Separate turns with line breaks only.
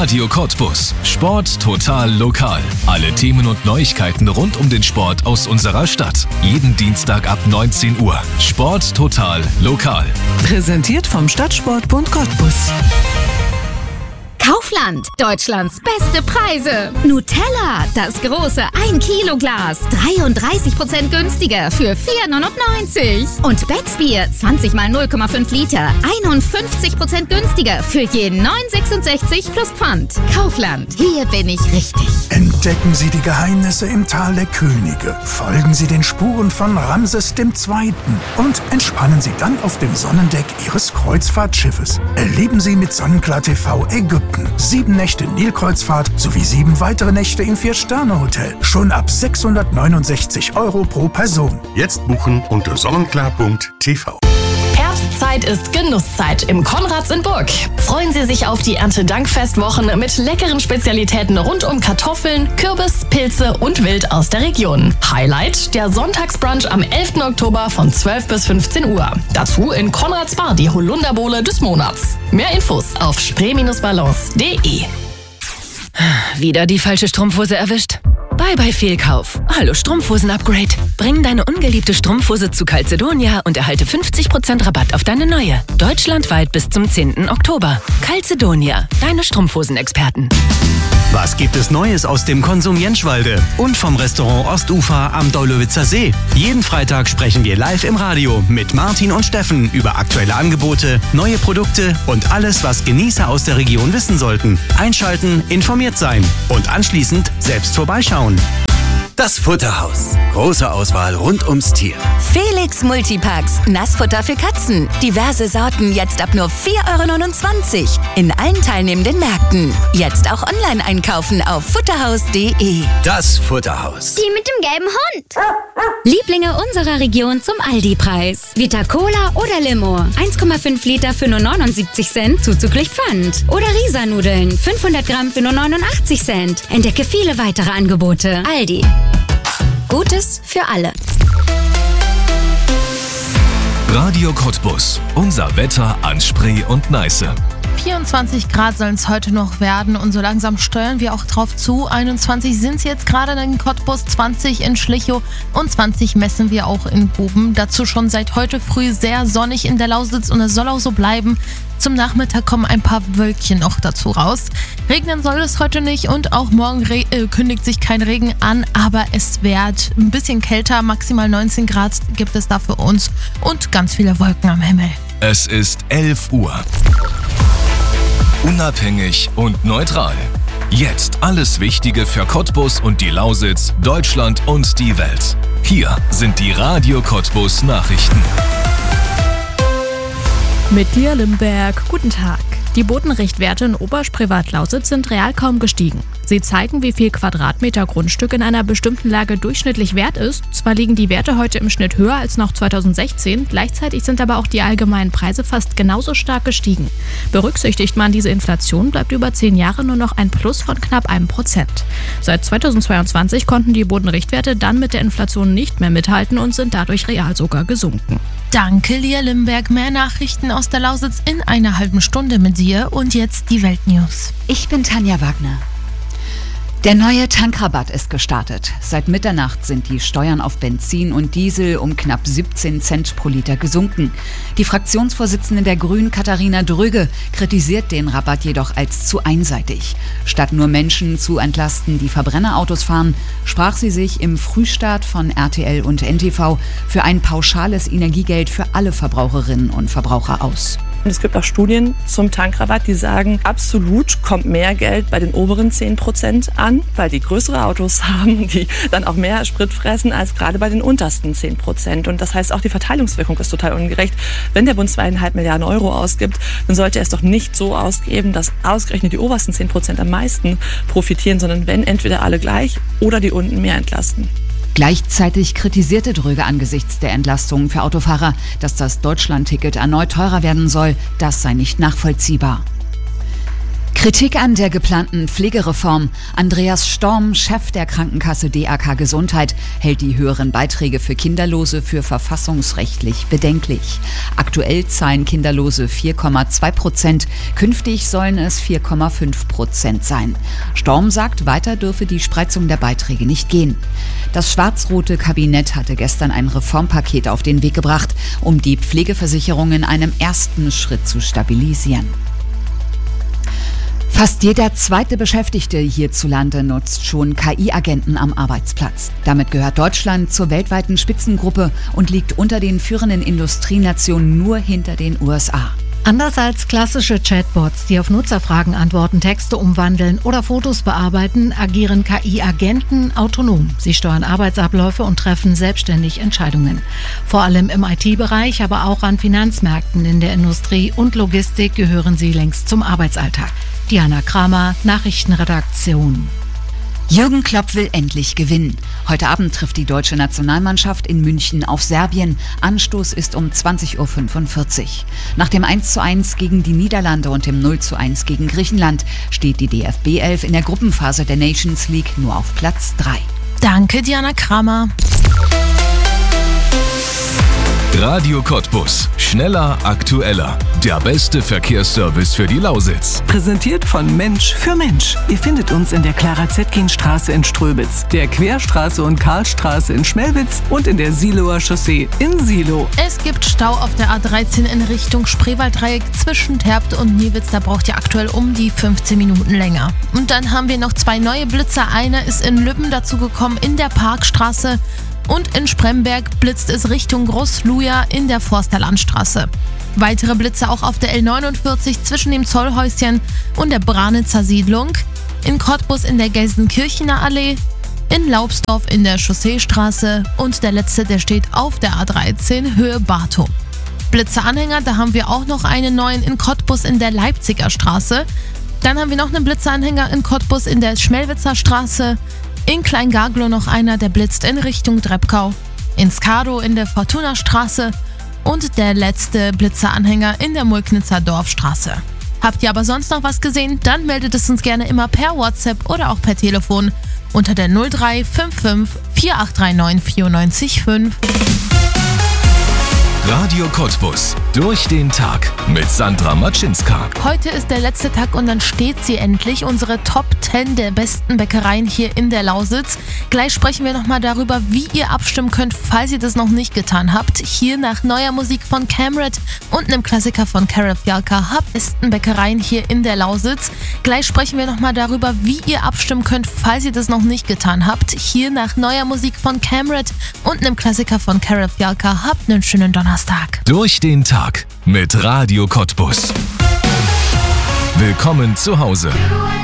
Radio Cottbus. Sport total lokal. Alle Themen und Neuigkeiten rund um den Sport aus unserer Stadt. Jeden Dienstag ab 19 Uhr. Sport total lokal.
Präsentiert vom Stadtsportbund Cottbus.
Kaufland, Deutschlands beste Preise. Nutella, das große 1-Kilo-Glas, 33% günstiger für 4,99. Und Becksbier, 20 mal 0,5 Liter, 51% günstiger für je 9,66 plus Pfand. Kaufland, hier bin ich richtig.
Entdecken Sie die Geheimnisse im Tal der Könige. Folgen Sie den Spuren von Ramses II. Und entspannen Sie dann auf dem Sonnendeck Ihres Kreuzfahrtschiffes. Erleben Sie mit Sonnenklar TV Ägypten 7 Nächte Nilkreuzfahrt sowie 7 weitere Nächte im 4-Sterne-Hotel. Schon ab 669 € pro Person.
Jetzt buchen unter sonnenklar.tv.
Herbstzeit ist Genusszeit im Konrads in Burg. Freuen Sie sich auf die Erntedankfestwochen mit leckeren Spezialitäten rund um Kartoffeln, Kürbis, Pilze und Wild aus der Region. Highlight der Sonntagsbrunch am 11. Oktober von 12 bis 15 Uhr. Dazu in Konrads Bar die Holunderbowle des Monats. Mehr Infos auf spree-balance.de.
Wieder die falsche Strumpfhose erwischt? Bye Fehlkauf. Hallo Strumpfhosen-Upgrade. Bring deine ungeliebte Strumpfhose zu Calzedonia und erhalte 50% Rabatt auf deine neue. Deutschlandweit bis zum 10. Oktober. Calzedonia, deine Strumpfhosenexperten.
Was gibt es Neues aus dem Konsum Jenschwalde und vom Restaurant Ostufer am Daulowitzer See? Jeden Freitag sprechen wir live im Radio mit Martin und Steffen über aktuelle Angebote, neue Produkte und alles, was Genießer aus der Region wissen sollten. Einschalten, informiert sein und anschließend selbst vorbeischauen.
Das Futterhaus. Große Auswahl rund ums Tier.
Felix Multipacks. Nassfutter für Katzen. Diverse Sorten jetzt ab nur 4,29 € in allen teilnehmenden Märkten. Jetzt auch online einkaufen auf futterhaus.de.
Das Futterhaus.
Die mit dem gelben Hund.
Lieblinge unserer Region zum Aldi-Preis. Vita Cola oder Limo. 1,5 Liter für nur 79 Cent zuzüglich Pfand. Oder Risa-Nudeln. 500 Gramm für nur 89 Cent. Entdecke viele weitere Angebote. Aldi. Gutes für alle.
Radio Cottbus. Unser Wetter an Spree und Neiße.
24 Grad sollen es heute noch werden und so langsam steuern wir auch drauf zu. 21 sind es jetzt gerade in Cottbus, 20 in Schlichow und 20 messen wir auch in Guben. Dazu schon seit heute früh sehr sonnig in der Lausitz und es soll auch so bleiben. Zum Nachmittag kommen ein paar Wölkchen noch dazu raus. Regnen soll es heute nicht und auch morgen kündigt sich kein Regen an, aber es wird ein bisschen kälter, maximal 19 Grad gibt es da für uns und ganz viele Wolken am Himmel.
Es ist 11 Uhr. Unabhängig und neutral. Jetzt alles Wichtige für Cottbus und die Lausitz, Deutschland und die Welt. Hier sind die Radio Cottbus Nachrichten.
Mit Lia Limberg, guten Tag. Die Bodenrichtwerte in Oberspreewald-Lausitz sind real kaum gestiegen. Sie zeigen, wie viel Quadratmeter Grundstück in einer bestimmten Lage durchschnittlich wert ist. Zwar liegen die Werte heute im Schnitt höher als noch 2016, gleichzeitig sind aber auch die allgemeinen Preise fast genauso stark gestiegen. Berücksichtigt man diese Inflation, bleibt über 10 Jahre nur noch ein Plus von knapp 1%. Seit 2022 konnten die Bodenrichtwerte dann mit der Inflation nicht mehr mithalten und sind dadurch real sogar gesunken.
Danke, Lia Limberg. Mehr Nachrichten aus der Lausitz in einer halben Stunde mit dir. Und jetzt die Weltnews.
Ich bin Tanja Wagner. Der neue Tankrabatt ist gestartet. Seit Mitternacht sind die Steuern auf Benzin und Diesel um knapp 17 Cent pro Liter gesunken. Die Fraktionsvorsitzende der Grünen, Katharina Dröge, kritisiert den Rabatt jedoch als zu einseitig. Statt nur Menschen zu entlasten, die Verbrennerautos fahren, sprach sie sich im Frühstart von RTL und NTV für ein pauschales Energiegeld für alle Verbraucherinnen und Verbraucher aus.
Es gibt auch Studien zum Tankrabatt, die sagen, absolut kommt mehr Geld bei den oberen 10% an, weil die größere Autos haben, die dann auch mehr Sprit fressen, als gerade bei den untersten 10%. Und das heißt, auch die Verteilungswirkung ist total ungerecht. Wenn der Bund 2,5 Milliarden Euro ausgibt, dann sollte er es doch nicht so ausgeben, dass ausgerechnet die obersten 10% am meisten profitieren, sondern wenn entweder alle gleich oder die unten mehr entlasten.
Gleichzeitig kritisierte Dröge angesichts der Entlastungen für Autofahrer, dass das Deutschland-Ticket erneut teurer werden soll. Das sei nicht nachvollziehbar. Kritik an der geplanten Pflegereform. Andreas Storm, Chef der Krankenkasse DAK Gesundheit, hält die höheren Beiträge für Kinderlose für verfassungsrechtlich bedenklich. Aktuell zahlen Kinderlose 4,2%, künftig sollen es 4,5% sein. Storm sagt, weiter dürfe die Spreizung der Beiträge nicht gehen. Das schwarz-rote Kabinett hatte gestern ein Reformpaket auf den Weg gebracht, um die Pflegeversicherung in einem ersten Schritt zu stabilisieren. Fast jeder zweite Beschäftigte hierzulande nutzt schon KI-Agenten am Arbeitsplatz. Damit gehört Deutschland zur weltweiten Spitzengruppe und liegt unter den führenden Industrienationen nur hinter den USA.
Anders als klassische Chatbots, die auf Nutzerfragen antworten, Texte umwandeln oder Fotos bearbeiten, agieren KI-Agenten autonom. Sie steuern Arbeitsabläufe und treffen selbstständig Entscheidungen. Vor allem im IT-Bereich, aber auch an Finanzmärkten, in der Industrie und Logistik gehören sie längst zum Arbeitsalltag. Diana Kramer, Nachrichtenredaktion.
Jürgen Klopp will endlich gewinnen. Heute Abend trifft die deutsche Nationalmannschaft in München auf Serbien. Anstoß ist um 20:45 Uhr. Nach dem 1:1 gegen die Niederlande und dem 0:1 gegen Griechenland steht die DFB-11 in der Gruppenphase der Nations League nur auf Platz 3.
Danke, Diana Kramer.
Radio Cottbus. Schneller, aktueller. Der beste Verkehrsservice für die Lausitz.
Präsentiert von Mensch für Mensch. Ihr findet uns in der Clara-Zetkin-Straße in Ströbitz, der Querstraße und Karlstraße in Schmelwitz und in der Siloer Chaussee in Silo.
Es gibt Stau auf der A13 in Richtung Spreewalddreieck zwischen Terpt und Niewitz. Da braucht ihr aktuell um die 15 Minuten länger. Und dann haben wir noch 2 neue Blitzer. Einer ist in Lübben dazu gekommen in der Parkstraße. Und in Spremberg blitzt es Richtung Großluja in der Forsterlandstraße. Weitere Blitze auch auf der L49 zwischen dem Zollhäuschen und der Branitzer Siedlung, in Cottbus in der Gelsenkirchener Allee, in Laubsdorf in der Chausseestraße und der letzte, der steht auf der A13 Höhe Bartow. Blitzeanhänger, da haben wir auch noch einen neuen in Cottbus in der Leipziger Straße. Dann haben wir noch einen Blitzeanhänger in Cottbus in der Schmelwitzer Straße. In Kleingaglow noch einer, der blitzt in Richtung Drebkau. In Skadow in der Fortuna-Straße und der letzte Blitzeranhänger in der Mulknitzer Dorfstraße. Habt ihr aber sonst noch was gesehen? Dann meldet es uns gerne immer per WhatsApp oder auch per Telefon unter der 0355 4839 945.
Radio Cottbus. Durch den Tag mit Sandra Matschinska.
Heute ist der letzte Tag und dann steht sie endlich, unsere Top 10 der besten Bäckereien hier in der Lausitz. Gleich sprechen wir nochmal darüber, wie ihr abstimmen könnt, falls ihr das noch nicht getan habt. Hier nach neuer Musik von Camrad und einem Klassiker von Karel Fialka, besten Bäckereien hier in der Lausitz. Gleich sprechen wir nochmal darüber, wie ihr abstimmen könnt, falls ihr das noch nicht getan habt. Hier nach neuer Musik von Camrad und einem Klassiker von Karel Fialka. Habt einen schönen Donnerstag.
Durch den Tag mit Radio Cottbus. Willkommen zu Hause.